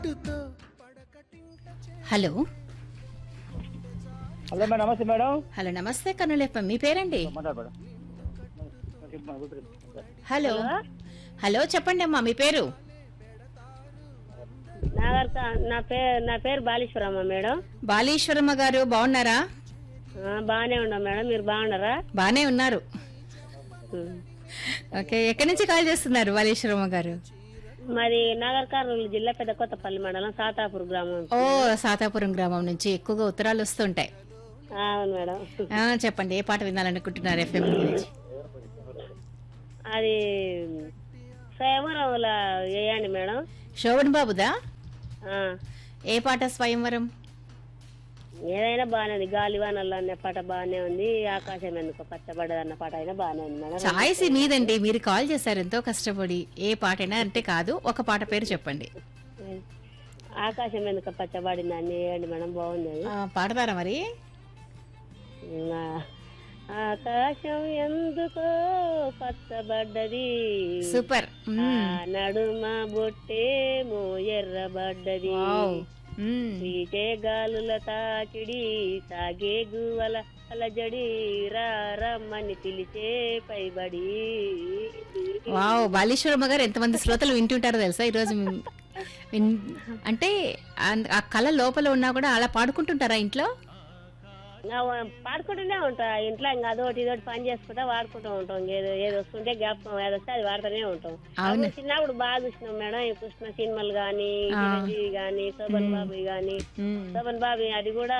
Hello hello madam, నమస్తే madam. Hello నమస్తే కనులేపం, మీ పేరండి? మాట్లాడు. హలో హలో చెప్పండి అమ్మా, మీ పేరు? నా పేరు బాలీశ్వరమ్మ మేడం. బాలీశ్వరమ్మ గారు బాగున్నారా? బాగానే ఉన్నాం మేడం, మీరు బాగున్నారా? బానే ఉన్నారు. ఓకే, ఎక్కడి నుంచి కాల్ చేస్తున్నారు బాలీశ్వరమ్మ గారు? మరి నాగర్ కర్నూలు జిల్లా పెద్ద కొత్తపల్లి మండలం సాతాపూర్ గ్రామం. ఓ, సాతాపురం గ్రామం నుంచి ఎక్కువగా ఉత్తరాలు వస్తుంటాయి. అవును మేడం. చెప్పండి, ఏ పాట వినాలనుకుంటున్నారు ఎఫ్ఎం గురించి? అది స్వయంవరంలో వేయండి మేడం. శోభన్ బాబుదా? ఆ, ఏ పాట స్వయంవరం? ఏదైనా బాగానే ఉంది. గాలివానల్లో అనే పాట బాగానే ఉంది. ఆకాశం ఎందుకు పచ్చబడ్డది అన్న పాట అయినా బాగానే ఉంది మేడం. చాయిస్ మీదండి, మీరు కాల్ చేశారు ఎంతో కష్టపడి. ఏ పాటైనా అంటే కాదు, ఒక పాట పేరు చెప్పండి. ఆకాశం ఎందుకు పచ్చబడింది అని వేయండి మేడం, బాగుంది అది. పాడతారా మరి? ఆకాశం ఎందుకో పచ్చబడ్డది, సూపర్. నడుమ బొట్టేమో ఎర్రబడ్డది, పీచే గాలుల తాకిడి సాగే గువల అలజడి రమ్మని పిలిచే పైబడి. వావ్, బాలీశ్వరమ్మ గారు ఎంతమంది శ్రోతలు వింటుంటారో తెలుసా ఈరోజు? అంటే ఆ కళ లోపల ఉన్నా కూడా అలా పాడుకుంటుంటారా ఇంట్లో? పాడుకుంటూనే ఉంటా ఇంట్లో. ఇంకా అదొకటి ఇదొకటి పని చేసుకుంటా వాడుకుంటూ ఉంటాం. ఏదో వస్తుంటే జ్ఞాపకం ఏదో వస్తే అది వాడుతూనే ఉంటాం. చిన్నప్పుడు బాగా చూసినాం మేడం, ఈ కృష్ణ సినిమాలు గానీ, చిరంజీవి గానీ, శోభన్ బాబు గానీ. శోభన్ బాబు అది కూడా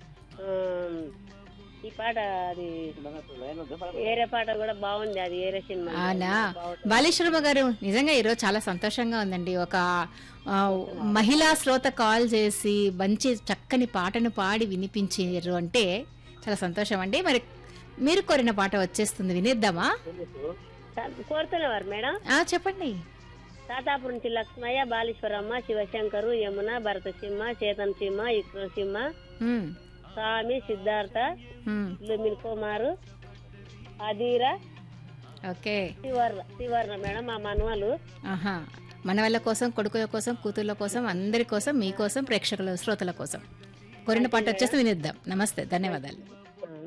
ఈ పాట అది ఏరే పాట కూడా బాగుంది. అది ఏరే సినిమా. బాలీశ్వరమ్మ గారు, నిజంగా ఈరోజు చాలా సంతోషంగా ఉందండి. ఒక మహిళా శ్రోత కాల్ చేసి మంచి చక్కని పాటను పాడి వినిపించారు అంటే చాలా సంతోషం అండి. మరి మీరు కోరిన పాట వచ్చేస్తుంది, వినేద్దామా? కోరుతున్నవారు మేడం? చెప్పండి. సాతాపూర్ నుంచి లక్ష్మయ్య, బాలీశ్వరమ్మ, శివశంకరు, యమున, భరత సింహ, చేతన్ సింహ, ఇక్రో సింహ, స్వామి, సిద్ధార్థ, లుమిన్ కుమారు, అధీరా, శివర్ణ మేడం. మా మనవాళ్ళు. మనవాళ్ళ కోసం, కొడుకుల కోసం, కూతుర్ల కోసం, అందరి కోసం, మీకోసం, ప్రేక్షకుల శ్రోతల కోసం కోరిన పాట వచ్చేసి వినిద్దాం. నమస్తే, ధన్యవాదాలు.